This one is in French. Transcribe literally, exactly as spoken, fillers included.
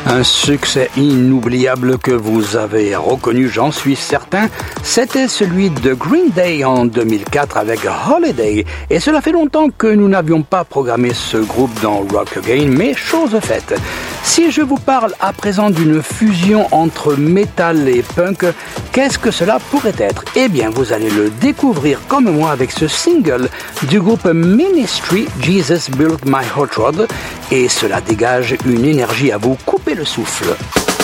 Un succès inoubliable que vous avez reconnu, j'en suis certain, c'était celui de Green Day en deux mille quatre avec Holiday. Et cela fait longtemps que nous n'avions pas programmé ce groupe dans Rock Again, mais chose faite. Si je vous parle à présent d'une fusion entre metal et punk, qu'est-ce que cela pourrait être? Eh bien, vous allez le découvrir comme moi avec ce single du groupe Ministry, Jesus Built My Hot Rod, et cela dégage une énergie à vous couper le souffle.